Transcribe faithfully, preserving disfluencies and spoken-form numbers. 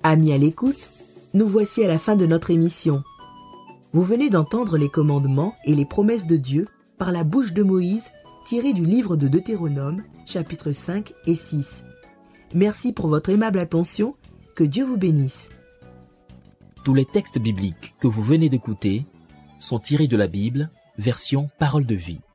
Amis à l'écoute, nous voici à la fin de notre émission. Vous venez d'entendre les commandements et les promesses de Dieu par la bouche de Moïse, tirés du livre de Deutéronome, chapitres cinq et six. Merci pour votre aimable attention, que Dieu vous bénisse. Tous les textes bibliques que vous venez d'écouter sont tirés de la Bible, version Parole de vie.